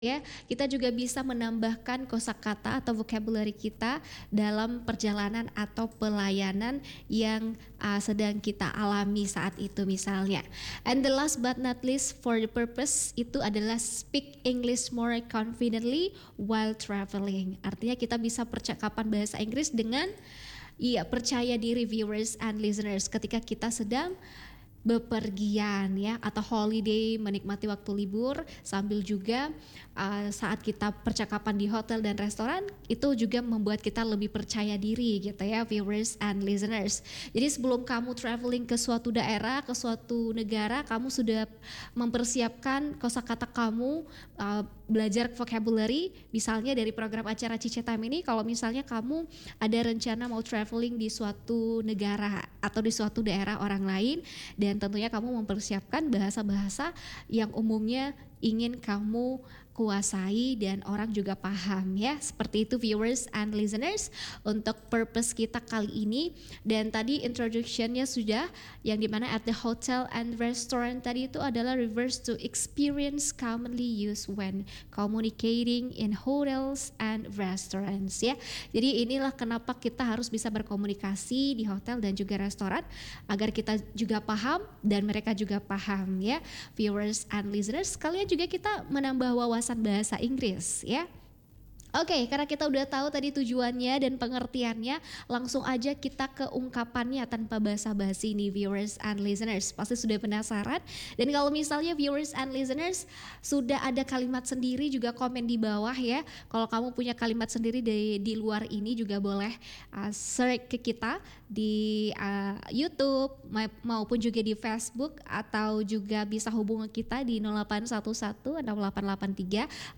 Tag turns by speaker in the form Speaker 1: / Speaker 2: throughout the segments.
Speaker 1: ya, kita juga bisa menambahkan kosakata atau vocabulary kita dalam perjalanan atau pelayanan yang sedang kita alami saat itu misalnya. And the last but not least for the purpose itu adalah speak English more confidently while traveling. Artinya kita bisa percakapan bahasa Inggris dengan percaya diri viewers and listeners ketika kita sedang bepergian ya atau holiday, menikmati waktu libur sambil juga saat kita percakapan di hotel dan restoran itu juga membuat kita lebih percaya diri gitu ya viewers and listeners. Jadi sebelum kamu traveling ke suatu daerah, ke suatu negara, kamu sudah mempersiapkan kosakata kamu, belajar vocabulary misalnya dari program acara Cice Time ini. Kalau misalnya kamu ada rencana mau traveling di suatu negara atau di suatu daerah orang lain, dan tentunya kamu mempersiapkan bahasa-bahasa yang umumnya ingin kamu kuasai dan orang juga paham ya. Seperti itu viewers and listeners untuk purpose kita kali ini. Dan tadi introductionnya sudah, yang dimana at the hotel and restaurant tadi itu adalah refers to experience commonly used when communicating in hotels and restaurants ya. Jadi inilah kenapa kita harus bisa berkomunikasi di hotel dan juga restoran agar kita juga paham dan mereka juga paham ya viewers and listeners. Sekalian juga kita menambah wawasan bahasa Inggris ya. Oke, karena kita udah tahu tadi tujuannya dan pengertiannya, langsung aja kita ke ungkapannya tanpa basa-basi nih viewers and listeners. Pasti sudah penasaran? Dan kalau misalnya viewers and listeners sudah ada kalimat sendiri juga komen di bawah ya. Kalau kamu punya kalimat sendiri di luar ini juga boleh search ke kita di YouTube maupun juga di Facebook, atau juga bisa hubungi kita di 0811 6883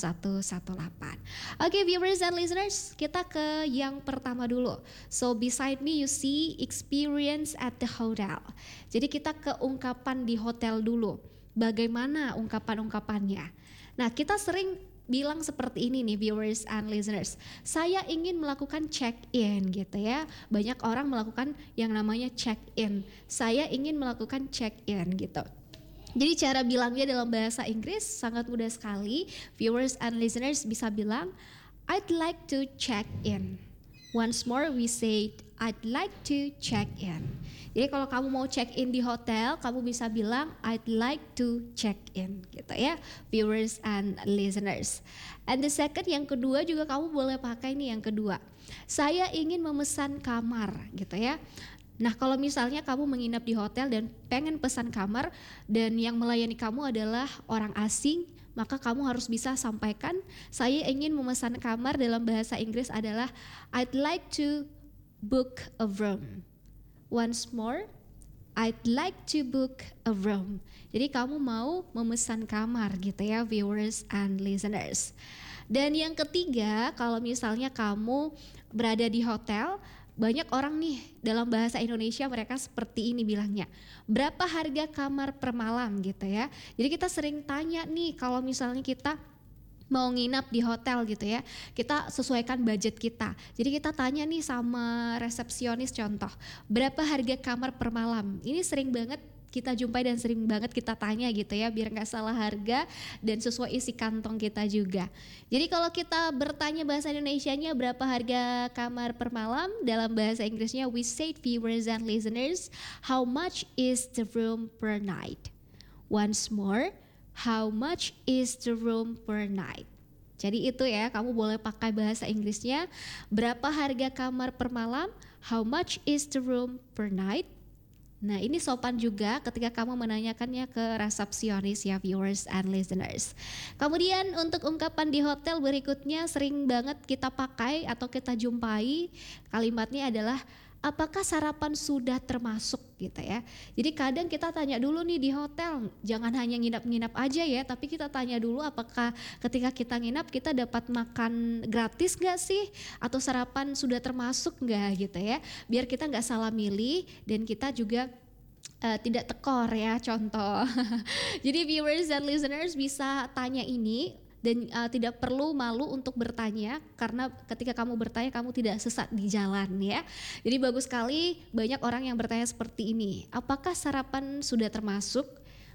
Speaker 1: 8118. Oke viewers and listeners, kita ke yang pertama dulu. So beside me you see experience at the hotel. Jadi kita ke ungkapan di hotel dulu. Bagaimana ungkapan-ungkapannya? Nah, kita sering bilang seperti ini nih viewers and listeners. Saya ingin melakukan check-in gitu ya. Banyak orang melakukan yang namanya check-in. Saya ingin melakukan check-in gitu. Jadi cara bilangnya dalam bahasa Inggris sangat mudah sekali. Viewers and listeners bisa bilang, I'd like to check in. Once more we say, I'd like to check in. Jadi kalau kamu mau check in di hotel, kamu bisa bilang, I'd like to check in gitu ya, viewers and listeners. And the second, yang kedua juga kamu boleh pakai nih yang kedua. Saya ingin memesan kamar gitu ya. Nah kalau misalnya kamu menginap di hotel dan pengen pesan kamar dan yang melayani kamu adalah orang asing, maka kamu harus bisa sampaikan, saya ingin memesan kamar dalam bahasa Inggris adalah I'd like to book a room. Once more, I'd like to book a room. Jadi kamu mau memesan kamar gitu ya viewers and listeners. Dan yang ketiga, kalau misalnya kamu berada di hotel, banyak orang nih dalam bahasa Indonesia mereka seperti ini bilangnya, berapa harga kamar per malam gitu ya. Jadi kita sering tanya nih kalau misalnya kita mau nginap di hotel gitu ya, kita sesuaikan budget kita. Jadi kita tanya nih sama resepsionis contoh, berapa harga kamar per malam. Ini sering banget kita jumpai dan sering banget kita tanya gitu ya, biar nggak salah harga dan sesuai isi kantong kita juga. Jadi kalau kita bertanya bahasa Indonesianya berapa harga kamar per malam, dalam bahasa Inggrisnya we say viewers and listeners, how much is the room per night? Once more, how much is the room per night? Jadi itu ya, kamu boleh pakai bahasa Inggrisnya, berapa harga kamar per malam, how much is the room per night? Nah ini sopan juga ketika kamu menanyakannya ke resepsionis ya viewers and listeners. Kemudian untuk ungkapan di hotel berikutnya sering banget kita pakai atau kita jumpai, kalimatnya adalah apakah sarapan sudah termasuk gitu ya. Jadi kadang kita tanya dulu nih di hotel, jangan hanya nginap-nginap aja ya, tapi kita tanya dulu apakah ketika kita nginap kita dapat makan gratis gak sih, atau sarapan sudah termasuk gak gitu ya, biar kita gak salah milih dan kita juga tidak tekor ya contoh. Jadi viewers dan listeners bisa tanya ini dan tidak perlu malu untuk bertanya, karena ketika kamu bertanya kamu tidak sesat di jalan ya. Jadi bagus sekali banyak orang yang bertanya seperti ini, apakah sarapan sudah termasuk?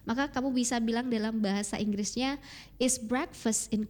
Speaker 1: maka kamu bisa bilang dalam bahasa Inggrisnya, is breakfast